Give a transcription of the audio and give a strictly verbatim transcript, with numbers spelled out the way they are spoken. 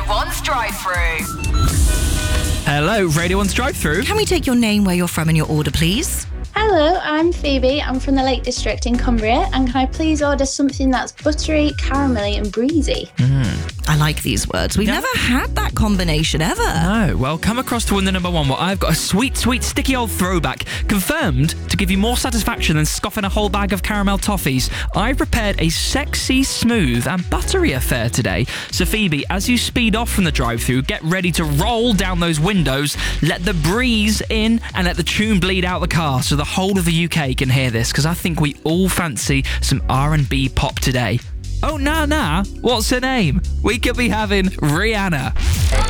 one's drive-thru. Hello, Radio one's drive-thru. Can we take your name, where you're from, and your order, please? Hello, I'm Phoebe. I'm from the Lake District in Cumbria, and can I please order something that's buttery, caramelly and breezy? Mm, I like these words. We've Yeah. never had that combination ever. No, well, come across to win the number one. Well, I've got a sweet, sweet, sticky old throwback, confirmed to give you more satisfaction than scoffing a whole bag of caramel toffees. I've prepared a sexy, smooth and buttery affair today. So, Phoebe, as you speed off from the drive-thru, get ready to roll down those windows, let the breeze in and let the tune bleed out the car so the whole of the U K can hear this, because I think we all fancy some R and B pop today. Oh, nah, nah, what's her name? We could be having Rihanna.